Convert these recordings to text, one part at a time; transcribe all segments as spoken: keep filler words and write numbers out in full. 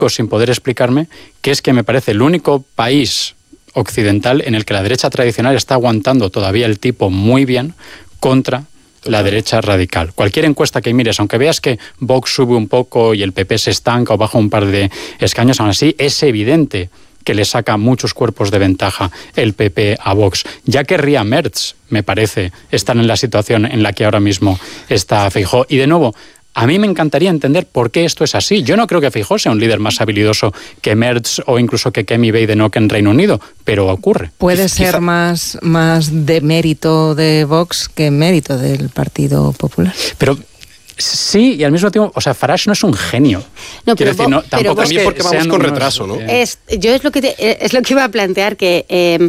sin poder explicarme, que es que me parece el único país occidental en el que la derecha tradicional está aguantando todavía el tipo muy bien contra la derecha radical. Cualquier encuesta que mires, aunque veas que Vox sube un poco y el P P se estanca o baja un par de escaños, aún así es evidente que le saca muchos cuerpos de ventaja el P P a Vox. Ya querría Merz, me parece, estar en la situación en la que ahora mismo está Feijóo. Y de nuevo, a mí me encantaría entender por qué esto es así. Yo no creo que Feijóo sea un líder más habilidoso que Merz o incluso que Kemi Badenoch en Reino Unido, pero ocurre. Puede Quizá... ser más, más de mérito de Vox que mérito del Partido Popular. Pero... sí, y al mismo tiempo, o sea, Farage no es un genio. No, pero decir, no, pero tampoco es es que porque vamos con unos, retraso, ¿no? Eh... Es, yo es lo que te, es lo que iba a plantear, que eh,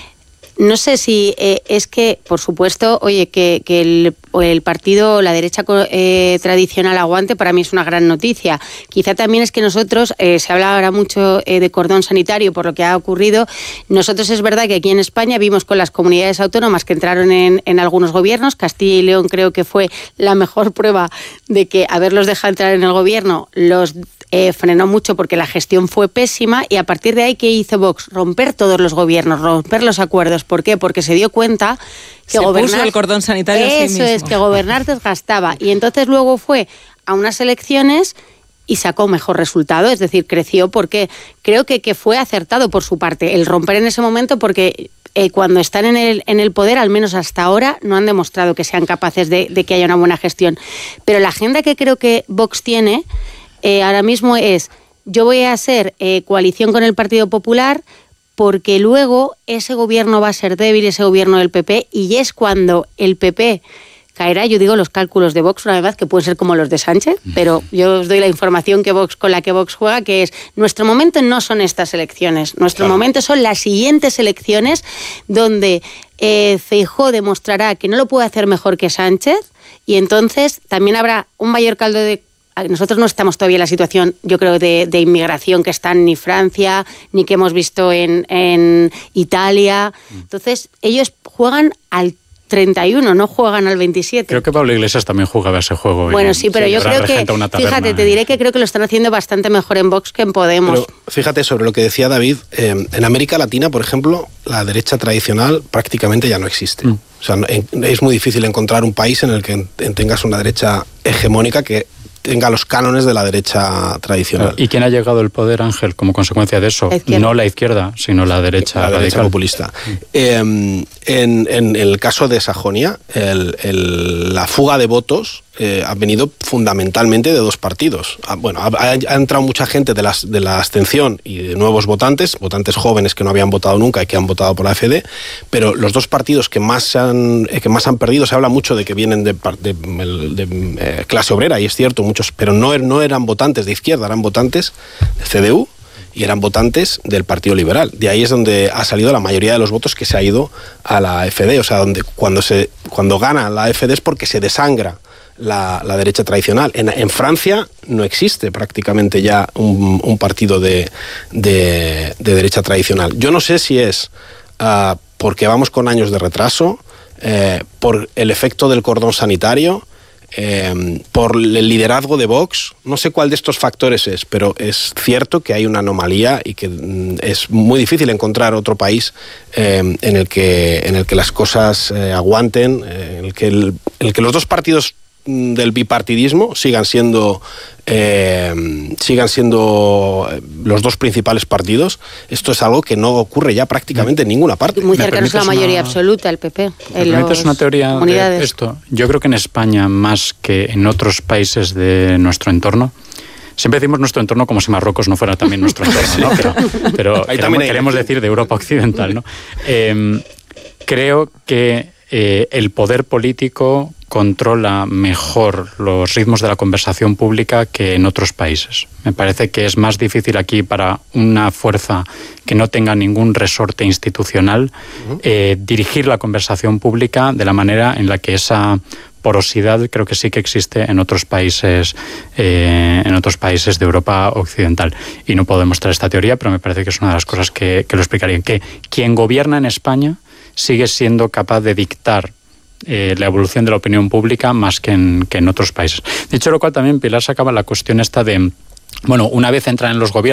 no sé si eh, es que, por supuesto, oye, que, que el, el partido, la derecha eh, tradicional aguante, para mí es una gran noticia. Quizá también es que nosotros, eh, se habla ahora mucho eh, de cordón sanitario por lo que ha ocurrido. Nosotros es verdad que aquí en España vimos con las comunidades autónomas que entraron en, en algunos gobiernos. Castilla y León creo que fue la mejor prueba de que haberlos dejado entrar en el gobierno los Eh, frenó mucho porque la gestión fue pésima, y a partir de ahí, ¿qué hizo Vox? Romper todos los gobiernos, romper los acuerdos. ¿Por qué? Porque se dio cuenta que se gobernar... puso el cordón sanitario a sí mismo. Eso es, que gobernar desgastaba. Y entonces luego fue a unas elecciones y sacó mejor resultado, es decir, creció, porque creo que, que fue acertado por su parte el romper en ese momento, porque... Eh, cuando están en el, en el poder, al menos hasta ahora, no han demostrado que sean capaces de, de que haya una buena gestión. Pero la agenda que creo que Vox tiene eh, ahora mismo es: yo voy a hacer eh, coalición con el Partido Popular, porque luego ese gobierno va a ser débil, ese gobierno del P P, y es cuando el P P caerá. Yo digo los cálculos de Vox, una vez más, que pueden ser como los de Sánchez, pero yo os doy la información que Vox, con la que Vox juega, que es: nuestro momento no son estas elecciones, nuestro claro. momento son las siguientes elecciones, donde eh, Feijóo demostrará que no lo puede hacer mejor que Sánchez, y entonces también habrá un mayor caldo de... Nosotros no estamos todavía en la situación, yo creo, de, de inmigración que están ni Francia, ni que hemos visto en, en Italia. Entonces, ellos juegan al treinta y uno, no juegan al veintisiete. Creo que Pablo Iglesias también jugaba ese juego. Bueno, en, sí, pero sí, yo creo que, fíjate, te diré que creo que lo están haciendo bastante mejor en Vox que en Podemos. Pero fíjate, sobre lo que decía David, eh, en América Latina, por ejemplo, la derecha tradicional prácticamente ya no existe. Mm. O sea, es muy difícil encontrar un país en el que tengas una derecha hegemónica que tenga los cánones de la derecha tradicional. ¿Y quién ha llegado al poder, Ángel, como consecuencia de eso? La no la izquierda, sino la derecha la radical. derecha populista. Mm. Eh, en, en el caso de Sajonia, el, el, la fuga de votos eh, ha venido fundamentalmente de dos partidos. Ha, bueno, ha, ha entrado mucha gente de, las, de la abstención y de nuevos votantes, votantes jóvenes que no habían votado nunca y que han votado por la A F D, pero los dos partidos que más, se han, eh, que más han perdido, se habla mucho de que vienen de, de, de, de eh, clase obrera, y es cierto, muchos, pero no, no eran votantes de izquierda, eran votantes de C D U y eran votantes del Partido Liberal. De ahí es donde ha salido la mayoría de los votos que se ha ido a la A F D. O sea, donde cuando, se, cuando gana la A F D es porque se desangra la, la derecha tradicional. En, en Francia no existe prácticamente ya un, un partido de, de, de derecha tradicional. Yo no sé si es uh, porque vamos con años de retraso, eh, por el efecto del cordón sanitario, Eh, por el liderazgo de Vox. No sé cuál de estos factores es, pero es cierto que hay una anomalía y que mm, es muy difícil encontrar otro país eh, en el que en el que las cosas eh, aguanten, eh, en el que el, en el que los dos partidos del bipartidismo sigan siendo eh, sigan siendo los dos principales partidos. Esto es algo que no ocurre ya prácticamente en ninguna parte. Muy cercano es la mayoría una... absoluta, el P P. ¿Me permites una teoría de esto? Yo creo que en España, más que en otros países de nuestro entorno, siempre decimos nuestro entorno como si Marruecos no fuera también nuestro entorno, ¿no? Pero, pero queremos, también hay... queremos decir de Europa Occidental, ¿no? Eh, creo que eh, el poder político controla mejor los ritmos de la conversación pública que en otros países. Me parece que es más difícil aquí para una fuerza que no tenga ningún resorte institucional uh-huh. eh, dirigir la conversación pública de la manera en la que esa porosidad creo que sí que existe en otros países eh, en otros países de Europa Occidental. Y no puedo demostrar esta teoría, pero me parece que es una de las cosas que, que lo explicarían. Que quien gobierna en España sigue siendo capaz de dictar Eh, la evolución de la opinión pública más que en, que en otros países. Dicho lo cual, también Pilar sacaba la cuestión esta de bueno, una vez entran en los gobiernos,